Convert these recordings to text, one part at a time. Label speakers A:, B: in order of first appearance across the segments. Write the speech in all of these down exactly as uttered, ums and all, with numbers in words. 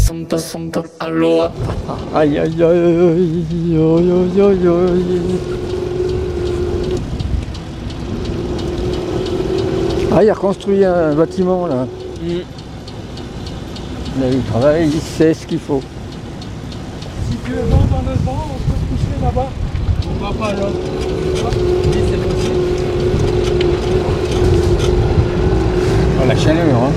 A: Santa Santa Aloha.
B: Aïe aïe aïe aïe aïe aïe aïe aïe. Ah, il a reconstruit un bâtiment là.
C: Mm.
B: Là, il travaille, il sait ce qu'il faut.
C: Si tu veux vendre dans le vent, on peut se coucher là-bas. On va pas là. Oui, c'est possible.
B: Oh, la chaleur, hein.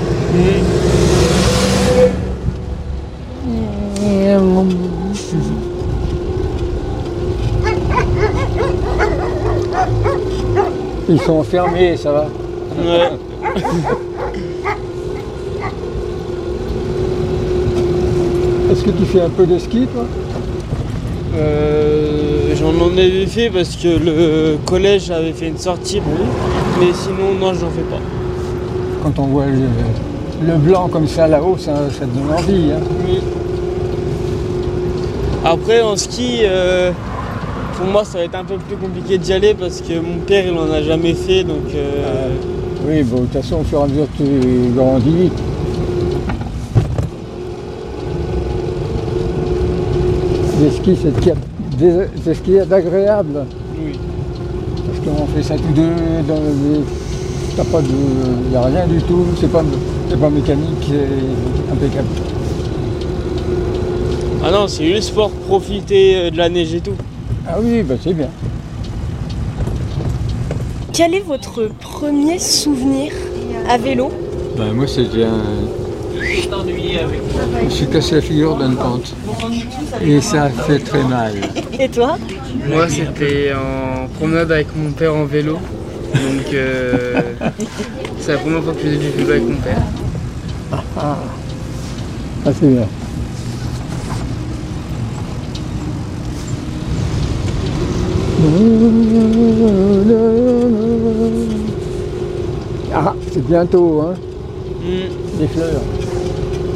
B: Ils sont enfermés, ça va.
C: Ouais.
B: Est-ce que tu fais un peu de ski, toi?
C: Euh, j'en en avais fait parce que le collège avait fait une sortie,
B: Oui.
C: mais sinon non, j'en fais pas.
B: Quand on voit le, le blanc comme ça là-haut, ça, ça te donne envie. Hein.
C: Oui. Après en ski, euh, pour moi ça va être un peu plus compliqué d'y aller parce que mon père il en a jamais fait, donc euh,
B: Oui, bon, de toute façon, au fur et à mesure que tu grandis, les skis, c'est ce qu'il y a- des- c'est ce qu'il y a d'agréable.
C: oui.
B: Parce qu'on fait ça tous deux, dans les- t'as pas de. Il n'y a rien du tout, c'est pas, c'est pas mécanique, c'est impeccable.
C: Ah non, c'est juste pour profiter euh, de la neige et tout.
B: Ah oui, bah c'est bien.
D: Quel est votre premier souvenir à vélo?
B: Bah moi c'était un. Je me suis cassé la figure d'une pente. Et ça fait très mal.
D: Et toi?
E: Moi, c'était en promenade avec mon père en vélo. Donc, euh, c'est la première fois que je faisais du vélo avec mon père.
B: Ah, ah c'est bien. Ah, c'est bientôt, hein,
C: Mm.
B: les fleurs.